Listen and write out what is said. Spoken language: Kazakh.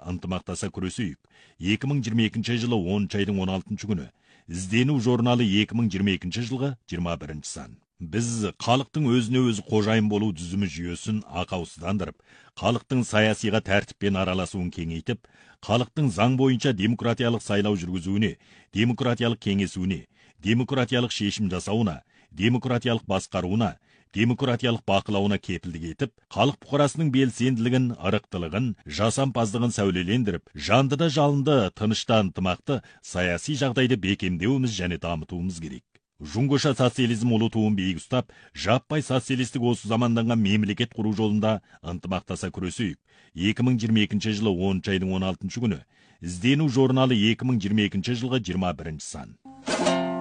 ынтымақтаса күресейік. 2022 жылы 10 айдың 16 күні. Іздену журналы 2022 жылғы 21 сан. Біз халықтың өзіне өзі қожайын болу түзімі жүйесін ақаусыздандырып, халықтың саясиға тәртіппен араласуын кеңейтіп, халықтың заң бойынша демократиялық сайлау жүргізуіне, демократиялық кеңесуіне, демократиялық шешім жасауына, демократиялық басқаруына, демократиялық бақылауына кепілдік етіп, халық бұқарасының белсенділігін, ырықтылығын, жасампаздығын сәулелендіріп, жанды да жалынды, тынышта ынтымақты саяси жағдайды бекемдеуіміз және дамытуымыз керек. Жұңғыша социализм ұлы туын биік ұстап, жаппай социалистік осы заманданған мемлекет құру жолында ынтымақтаса күресейік. 2022 жылы 10 айдың 16 күні. Іздену журналы 2022 жылғы 21 сан.